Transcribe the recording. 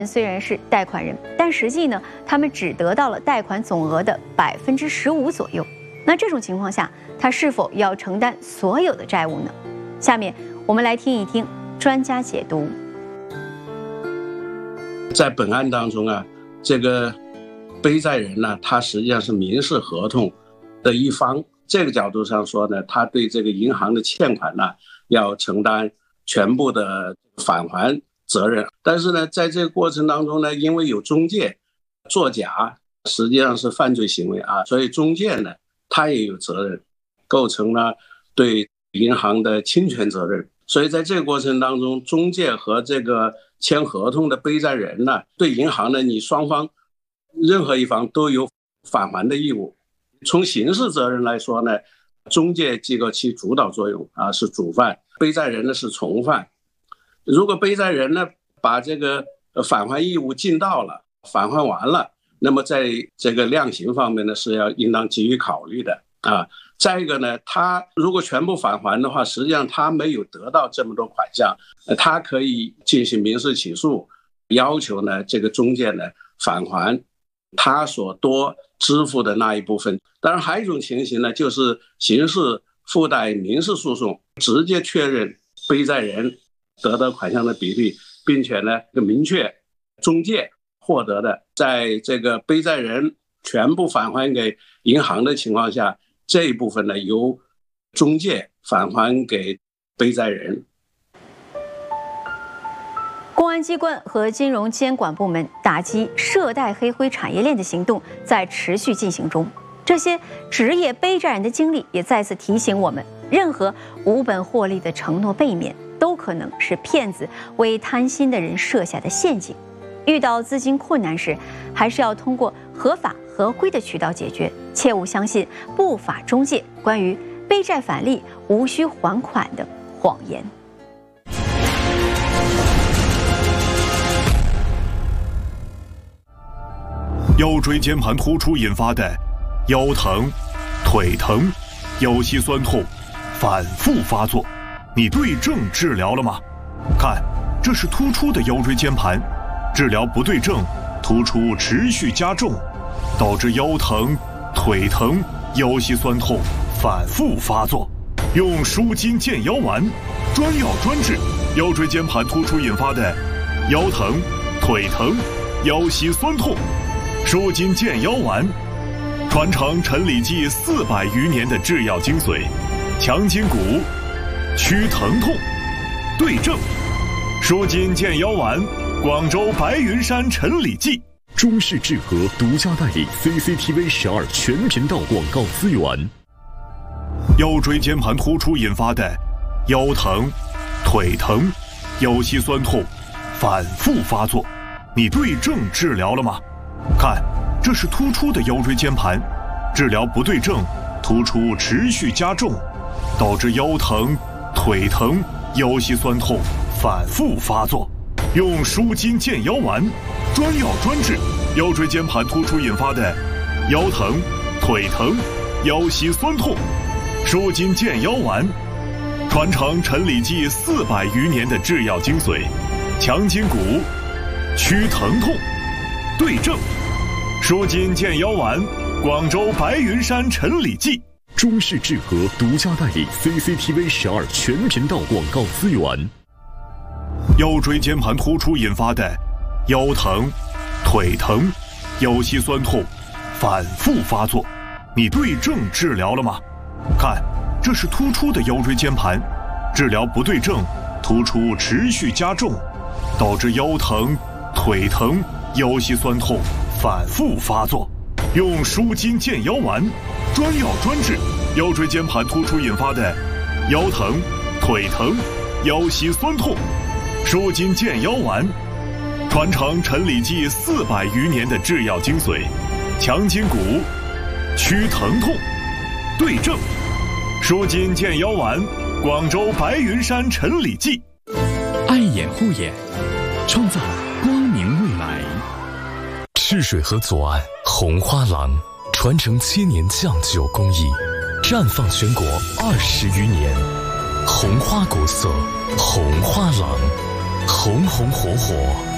虽然是贷款人，但实际呢，他们只得到了贷款总额的15%左右。那这种情况下，他是否要承担所有的债务呢？下面我们来听一听专家解读。 在本案当中啊，这个背债人呢，他实际上是民事合同的一方，这个角度上说呢，他对这个银行的欠款呢，要承担全部的返还责任。但是呢，在这个过程当中呢，因为有中介作假，实际上是犯罪行为啊，所以中介呢，他也有责任，构成了对银行的侵权责任。所以在这个过程当中，中介和这个签合同的背债人呢，对银行呢，你双方任何一方都有返还的义务。从刑事责任来说呢，中介机构起主导作用啊，是主犯，背债人呢是从犯。如果背债人呢把这个返还义务尽到了，返还完了，那么在这个量刑方面呢是要应当给予考虑的啊。再一个呢，他如果全部返还的话，实际上他没有得到这么多款项，他可以进行民事起诉，要求呢这个中介呢返还他所多支付的那一部分。当然还有一种情形呢，就是刑事附带民事诉讼，直接确认背债人得到款项的比例，并且呢明确中介获得的，在这个背债人全部返还给银行的情况下，这一部分呢由中介返还给背债人。 公安机关和金融监管部门打击涉贷黑灰产业链的行动在持续进行中。这些职业背债人的经历也再次提醒我们，任何无本获利的承诺背面，都可能是骗子为贪心的人设下的陷阱。遇到资金困难时，还是要通过合法合规的渠道解决，切勿相信不法中介关于背债返利无需还款的谎言。 腰椎间盘突出引发的腰疼、腿疼、腰膝酸痛反复发作，你对症治疗了吗？看，这是突出的腰椎间盘，治疗不对症，突出持续加重，导致腰疼、腿疼、腰膝酸痛反复发作。用舒筋健腰丸，专药专治腰椎间盘突出引发的腰疼、腿疼、腰膝酸痛。舒筋健腰丸，传承陈李济400余年的制药精髓，强筋骨，祛疼痛，对症。舒筋健腰丸，广州白云山陈李济。 中式制和独家代理 CCTV 12全频道广告资源。 腰椎间盘突出引发的腰疼、腿疼、腰膝酸痛反复发作，你对症治疗了吗？看，这是突出的腰椎间盘，治疗不对症，突出持续加重，导致腰疼、腿疼、腰膝酸痛反复发作。用舒筋健腰丸，专药专治腰椎间盘突出引发的腰疼、腿疼、腰膝酸痛。舒筋健腰丸，传承陈李济400余年的制药精髓，强筋骨，祛疼痛，对症。舒筋健腰丸，广州白云山陈李济。 中式制和独家代理 CCTV 12全频道广告资源。 腰椎间盘突出引发的腰疼、腿疼、腰膝酸痛反复发作，你对症治疗了吗？看，这是突出的腰椎间盘，治疗不对症，突出持续加重，导致腰疼、腿疼、腰膝酸痛反复发作。用舒筋健腰丸，专药专治腰椎间盘突出引发的腰疼、腿疼、腰膝酸痛。舒筋健腰丸，传承陈李济400余年的制药精髓，强筋骨，祛疼痛，对症。舒筋健腰丸，广州白云山陈李济。 爱眼护眼，创造光明未来。赤水河左岸红花廊，传承7年酱酒工艺，绽放全国20余年。红花国色，红花廊，红红火火。